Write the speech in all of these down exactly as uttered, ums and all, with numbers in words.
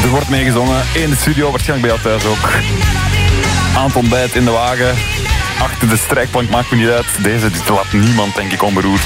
Er wordt meegezongen in de studio, waarschijnlijk bij jou thuis ook. Aan het ontbijt in de wagen. Achter de strijkplank, maakt me niet uit. Deze dit laat niemand, denk ik, onberoerd.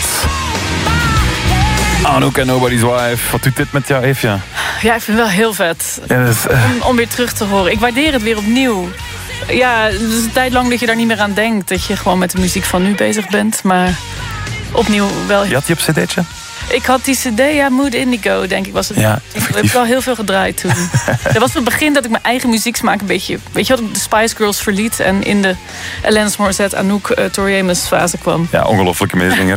Anouk en Nobody's Wife. Wat doet dit met jou, Eefje? Ja, ik vind het wel heel vet. Ja, dus, uh... om, om weer terug te horen. Ik waardeer het weer opnieuw. Ja, het is een tijd lang dat je daar niet meer aan denkt. Dat je gewoon met de muziek van nu bezig bent. Maar opnieuw wel... Je had die op cd'tje? Ik had die cd, ja, Mood Indigo, denk ik was het. Ja, ik heb wel heel veel gedraaid toen. Dat was het begin dat ik mijn eigen muzieksmaak een beetje... Weet je wat, ik de Spice Girls verliet en in de Alanis Morissette, Anouk, uh, Tori Amos fase kwam. Ja, ongelofelijke meezinger.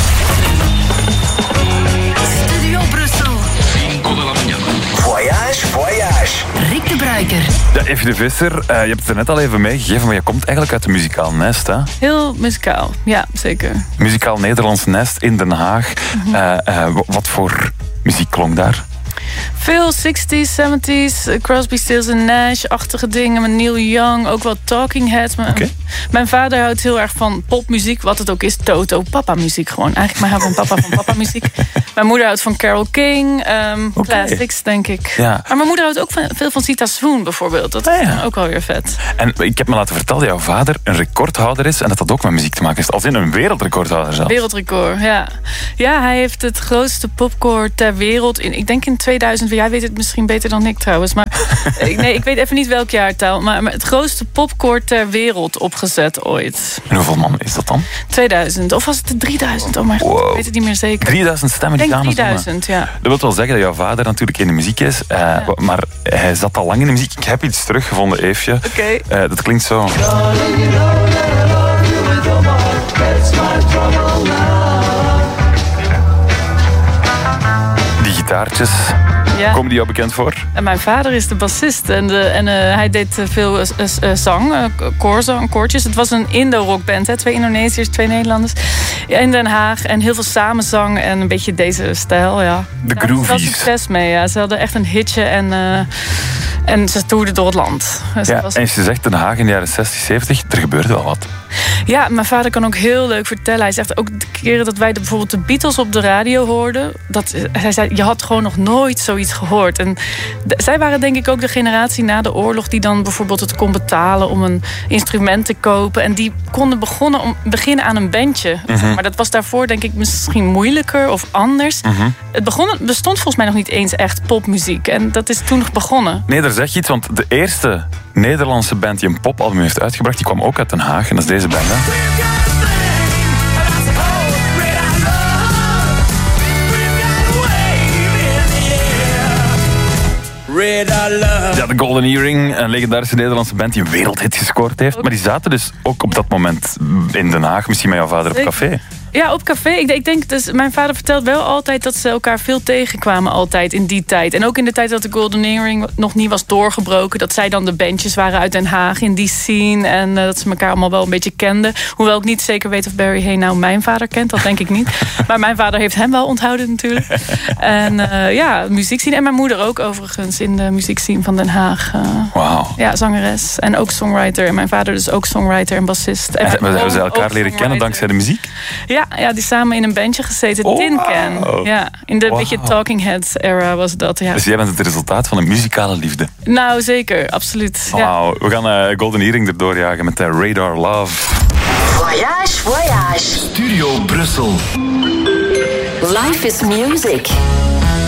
Studio Brussel. Voyage, voyage. Rick de Bruiker. Ja, Eefje de Visser, uh, je hebt het er net al even meegegeven, maar je komt eigenlijk uit de muzikaal nest, hè? Heel muzikaal, ja, zeker. Muzikaal Nederlands nest in Den Haag. Mm-hmm. uh, uh, wat voor muziek klonk daar? Veel zestig's, zeventig's, Crosby, Stills en Nash-achtige dingen. Met Neil Young, ook wel Talking Heads. Mijn, okay. mijn vader houdt heel erg van popmuziek, wat het ook is. Toto, papa-muziek gewoon. Eigenlijk mijn houdt van papa van papa-muziek. Mijn moeder houdt van Carole King, um, okay. classics, denk ik. Ja. Maar mijn moeder houdt ook van, veel van Zita Swoon, bijvoorbeeld. Dat is ah, ja. ook wel weer vet. En ik heb me laten vertellen dat jouw vader een recordhouder is en dat dat ook met muziek te maken is. Als in een wereldrecordhouder zelfs. Wereldrecord, ja. Ja, hij heeft het grootste popcore ter wereld. In, ik denk in tweeduizend. Jij weet het misschien beter dan ik trouwens. Maar nee, ik weet even niet welk jaartal. Maar het grootste popcore ter wereld opgezet ooit. En hoeveel man is dat dan? tweeduizend. Of was het de drieduizend? Oh, maar wow. Ik weet het niet meer zeker. drieduizend stemmen die samen zongen. drieduizend, ja. Dat wil wel zeggen dat jouw vader natuurlijk in de muziek is. Uh, ja. Maar hij zat al lang in de muziek. Ik heb iets teruggevonden, Eefje. Oké. Okay. Uh, dat klinkt zo. Die gitaartjes... Ja. Komen die jou bekend voor? En mijn vader is de bassist. En, de, en uh, hij deed uh, veel uh, uh, zang, uh, koorzang, koortjes. Het was een Indo-rockband, hè? Twee Indonesiërs, twee Nederlanders. In Den Haag. En heel veel samenzang en een beetje deze stijl, ja. De nou, groovies. Er was succes mee, ja. Ze hadden echt een hitje en, uh, en ze toerden door het land. Dus ja, was... En je zegt Den Haag in de jaren zestig, zeventig, er gebeurde wel wat. Ja, mijn vader kan ook heel leuk vertellen. Hij zegt ook de keren dat wij de, bijvoorbeeld de Beatles op de radio hoorden. Dat, hij zei, je had gewoon nog nooit zoiets gehoord. En de, zij waren denk ik ook de generatie na de oorlog... die dan bijvoorbeeld het kon betalen om een instrument te kopen. En die konden begonnen om, beginnen aan een bandje. Mm-hmm. Maar dat was daarvoor denk ik misschien moeilijker of anders. Mm-hmm. Het begon, bestond volgens mij nog niet eens echt popmuziek. En dat is toen nog begonnen. Nee, daar zeg je iets, want de eerste Nederlandse band die een popalbum heeft uitgebracht... die kwam ook uit Den Haag en dat is deze band, hè? Ja, de Golden Earring, een legendarische Nederlandse band die een wereldhit gescoord heeft. Maar die zaten dus ook op dat moment in Den Haag, misschien met jouw vader op café. Ja, op café. Ik, ik denk, dus, mijn vader vertelt wel altijd dat ze elkaar veel tegenkwamen altijd in die tijd. En ook in de tijd dat de Golden Earring nog niet was doorgebroken. Dat zij dan de bandjes waren uit Den Haag in die scene. En uh, dat ze elkaar allemaal wel een beetje kenden. Hoewel ik niet zeker weet of Barry Hay nou mijn vader kent. Dat denk ik niet. Maar mijn vader heeft hem wel onthouden natuurlijk. En uh, ja, muziekscene. En mijn moeder ook overigens in de muziekscene van Den Haag. Uh, Wauw. Ja, zangeres. En ook songwriter. En mijn vader dus ook songwriter en bassist. En en hebben ze elkaar leren kennen dankzij de muziek? Ja. Ja, ja, die samen in een bandje gezeten. Oh, Tin Can. wow. Ja, in de wow. beetje Talking Heads era was dat. Ja. Dus jij bent het resultaat van een muzikale liefde? Nou, zeker. Absoluut. Wauw. Ja. We gaan uh, Golden Earring erdoor jagen met uh, Radar Love. Voyage, voyage. Studio Brussel. Life is music.